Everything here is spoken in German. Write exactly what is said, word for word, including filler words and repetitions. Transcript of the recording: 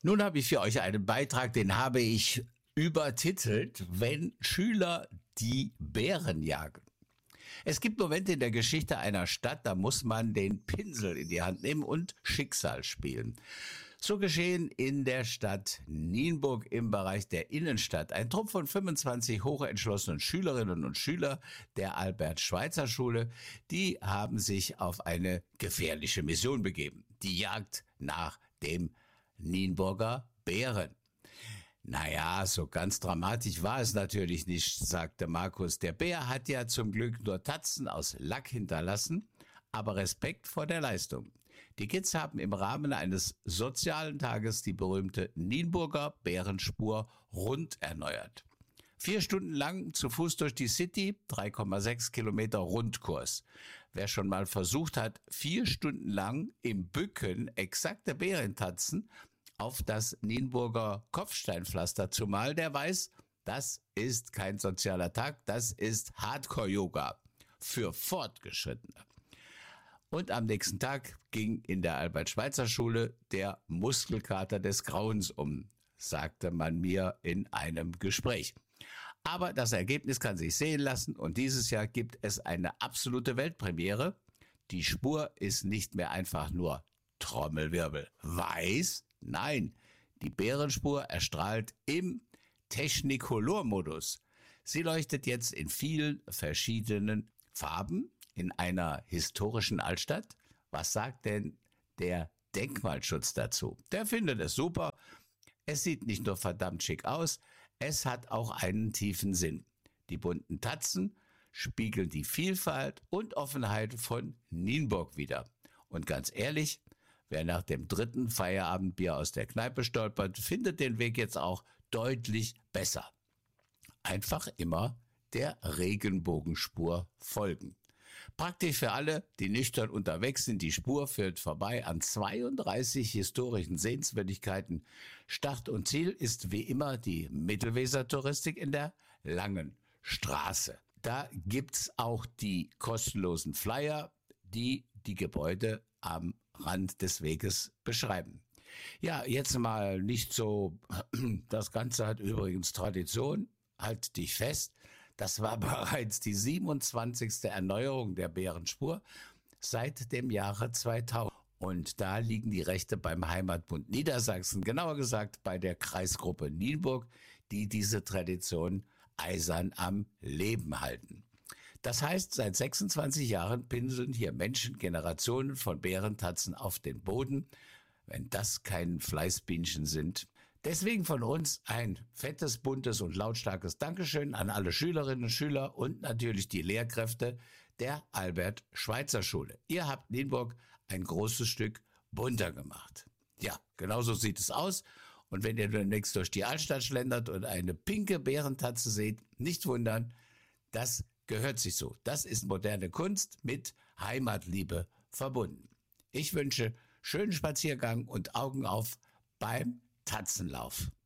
Nun habe ich für euch einen Beitrag, den habe ich übertitelt, wenn Schüler die Bären jagen. Es gibt Momente in der Geschichte einer Stadt, da muss man den Pinsel in die Hand nehmen und Schicksal spielen. So geschehen in der Stadt Nienburg im Bereich der Innenstadt. Ein Trupp von fünfundzwanzig hochentschlossenen Schülerinnen und Schüler der Albert-Schweitzer-Schule, die haben sich auf eine gefährliche Mission begeben. Die Jagd nach dem Nienburger Bären. Naja, so ganz dramatisch war es natürlich nicht, sagte Markus. Der Bär hat ja zum Glück nur Tatzen aus Lack hinterlassen, aber Respekt vor der Leistung. Die Kids haben im Rahmen eines sozialen Tages die berühmte Nienburger Bärenspur rund erneuert. Vier Stunden lang zu Fuß durch die City, drei Komma sechs Kilometer Rundkurs. Wer schon mal versucht hat, vier Stunden lang im Bücken exakte Bärentatzen auf das Nienburger Kopfsteinpflaster zu malen, der weiß, das ist kein sozialer Tag, das ist Hardcore-Yoga für Fortgeschrittene. Und am nächsten Tag ging in der Albert-Schweitzer-Schule der Muskelkater des Grauens um, sagte man mir in einem Gespräch. Aber das Ergebnis kann sich sehen lassen und dieses Jahr gibt es eine absolute Weltpremiere. Die Spur ist nicht mehr einfach nur Trommelwirbel weiß, nein, die Bärenspur erstrahlt im Technicolor-Modus. Sie leuchtet jetzt in vielen verschiedenen Farben in einer historischen Altstadt. Was sagt denn der Denkmalschutz dazu? Der findet es super. Es sieht nicht nur verdammt schick aus, es hat auch einen tiefen Sinn. Die bunten Tatzen spiegeln die Vielfalt und Offenheit von Nienburg wider. Und ganz ehrlich, wer nach dem dritten Feierabendbier aus der Kneipe stolpert, findet den Weg jetzt auch deutlich besser. Einfach immer der Regenbogenspur folgen. Praktisch für alle, die nüchtern unterwegs sind. Die Spur führt vorbei an zweiunddreißig historischen Sehenswürdigkeiten. Start und Ziel ist wie immer die Mittelweser-Touristik in der Langen Straße. Da gibt's auch die kostenlosen Flyer, die die Gebäude am Rand des Weges beschreiben. Ja, jetzt mal nicht so, das Ganze hat übrigens Tradition, halt dich fest. Das war bereits die siebenundzwanzigste Erneuerung der Bärenspur seit dem Jahre zweitausend. Und da liegen die Rechte beim Heimatbund Niedersachsen, genauer gesagt bei der Kreisgruppe Nienburg, die diese Tradition eisern am Leben halten. Das heißt, seit sechsundzwanzig Jahren pinseln hier Menschen Generationen von Bärentatzen auf den Boden, wenn das kein Fleißbienchen sind. Deswegen von uns ein fettes, buntes und lautstarkes Dankeschön an alle Schülerinnen und Schüler und natürlich die Lehrkräfte der Albert-Schweitzer-Schule. Ihr habt Nienburg ein großes Stück bunter gemacht. Ja, genauso sieht es aus. Und wenn ihr demnächst durch die Altstadt schlendert und eine pinke Bärentatze seht, nicht wundern, das gehört sich so. Das ist moderne Kunst mit Heimatliebe verbunden. Ich wünsche schönen Spaziergang und Augen auf beim Tatzenlauf.